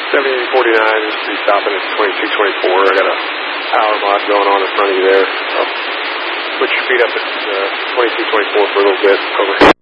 7849, just be stopping at 2224. I got a power mod going on in front of you there. I'll put your feet up at 2224 for a little bit. Over.